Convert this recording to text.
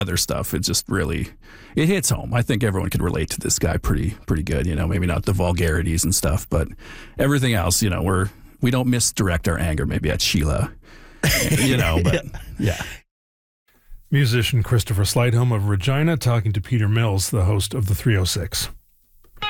other stuff, it just really, it hits home. I think everyone can relate to this guy pretty good. Maybe not the vulgarities and stuff, but everything else, we don't misdirect our anger maybe at Sheila, but yeah. Musician Christopher Slidehome of Regina talking to Peter Mills, the host of the 306.